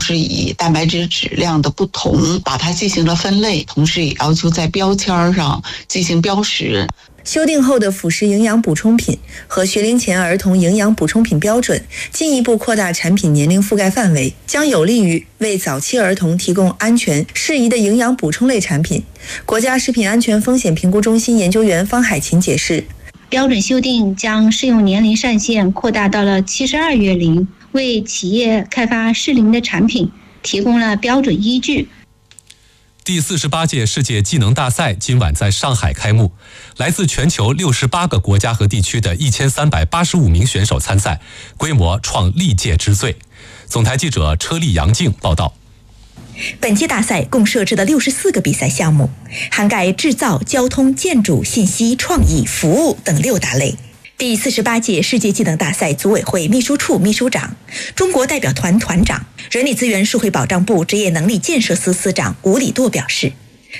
就是以蛋白质质量的不同把它进行了分类，同时也要求在标签上进行标识。 修订后的辅食营养补充品和学龄前儿童营养补充品标准进一步扩大产品年龄覆盖范围，将有利于为早期儿童提供安全适宜的营养补充类产品。国家食品安全风险评估中心研究员方海琴解释， 标准修订将适用年龄上限扩大到了72月龄，为企业开发适龄的产品提供了标准依据。 第48届世界技能大赛今晚在上海开幕，来自全球68个国家和地区的1385名选手参赛，规模创历届之最。总台记者车丽杨静报道。 本届大赛共设置了64个比赛项目，涵盖制造、交通、建筑、信息、创意、服务等6大类。第48届世界技能大赛组委会秘书处秘书长、中国代表团团长、人力资源社会保障部职业能力建设司司长吴礼舵表示，